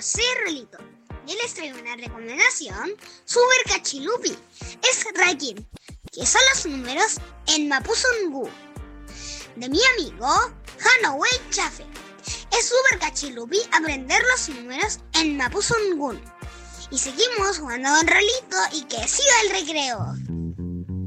soy Rolito y les traigo una recomendación super cachilupi. Es ranking, que son los números en Mapuzungún, de mi amigo Hanoway Chafe. Es super cachilupi aprender los números en Mapuzungún. Y seguimos jugando con Rolito y que siga el recreo.